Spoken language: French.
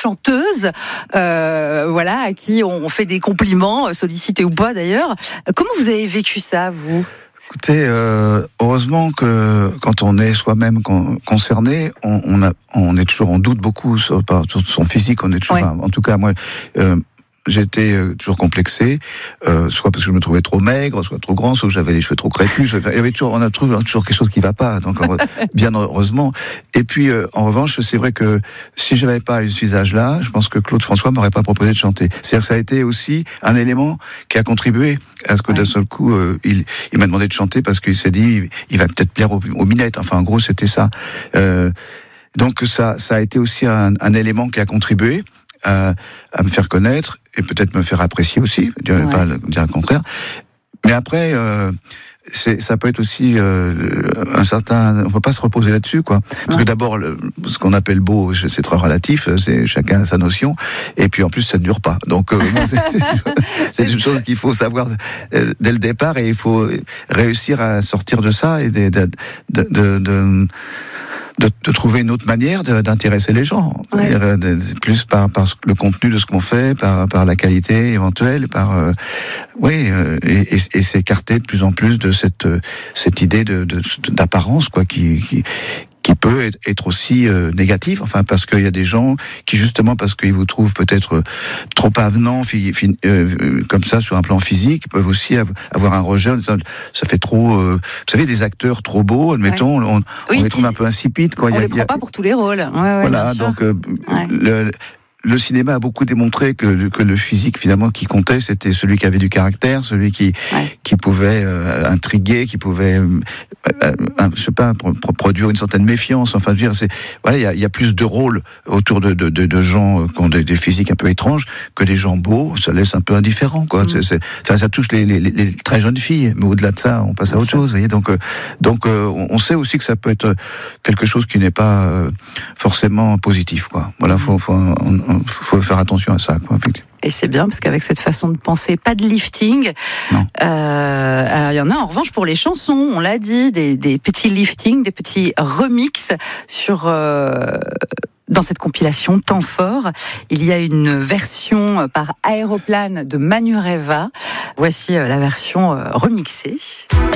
chanteuses, voilà, à qui on fait des compliments, sollicités ou pas d'ailleurs. Comment vous avez vécu ça, vous ? Écoutez, heureusement que quand on est soi-même concerné, on est toujours, on doute beaucoup sur son physique. On est toujours, en tout cas moi. J'étais toujours complexé, soit parce que je me trouvais trop maigre, soit trop grand, soit que j'avais les cheveux trop crépus. Il y avait toujours, on a toujours quelque chose qui va pas. Donc, bien heureusement. Et puis, en revanche, c'est vrai que si je n'avais pas eu ce visage-là, je pense que Claude François m'aurait pas proposé de chanter. C'est-à-dire que ça a été aussi un élément qui a contribué à ce que d'un seul coup, il m'a demandé de chanter parce qu'il s'est dit, il va peut-être plaire aux minettes. Enfin, en gros, c'était ça. Donc, ça a été aussi un élément qui a contribué à me faire connaître et peut-être me faire apprécier aussi, pas dire le contraire. Mais après, ça peut être aussi un certain. On peut pas se reposer là-dessus, quoi. Parce que d'abord, ce qu'on appelle beau, c'est très relatif. C'est chacun a sa notion. Et puis en plus, ça ne dure pas. Donc c'est une chose qu'il faut savoir dès le départ, et il faut réussir à sortir de ça et de trouver une autre manière d'intéresser les gens, plus par le contenu de ce qu'on fait, par la qualité éventuelle, et s'écarter de plus en plus de cette idée d'apparence, quoi, qui peut être aussi négatif, enfin, parce qu'il y a des gens qui, justement, parce qu'ils vous trouvent peut-être trop avenants, comme ça, sur un plan physique, peuvent aussi avoir un rejet en disant, ça fait trop, vous savez, des acteurs trop beaux, admettons, on les trouve un peu insipides, quoi. On les prend pas pour tous les rôles. Voilà, donc, le cinéma a beaucoup démontré que le physique, finalement, qui comptait, c'était celui qui avait du caractère, celui qui pouvait intriguer, qui pouvait, je sais pas, produire une certaine méfiance. Enfin, je veux dire, il y a plus de rôles autour de gens qui ont des physiques un peu étranges que des gens beaux. Ça laisse un peu indifférent, quoi. Ça touche les très jeunes filles, mais au-delà de ça, on passe à autre chose. Vous voyez, donc, on sait aussi que ça peut être quelque chose qui n'est pas forcément positif, quoi. Voilà, faut faire attention à ça, quoi, effectivement. Et c'est bien, parce qu'avec cette façon de penser, pas de lifting. Non. Alors, il y en a en revanche pour les chansons, on l'a dit, des petits liftings, des petits remixes dans cette compilation Temps fort. Il y a une version par Aéroplane de Manureva. Voici la version remixée.